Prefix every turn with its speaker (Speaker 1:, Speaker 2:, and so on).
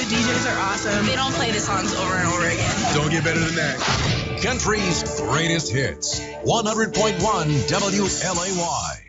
Speaker 1: DJs are awesome. They don't play the songs over and over again.
Speaker 2: Don't get better than that.
Speaker 3: Country's greatest hits. 100.1 WLAY.